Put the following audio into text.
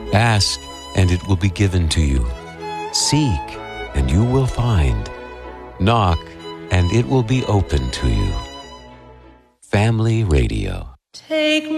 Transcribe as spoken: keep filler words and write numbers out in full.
Ask, and it will be given to you. Seek, and you will find. Knock, and it will be open to you. Family Radio. Take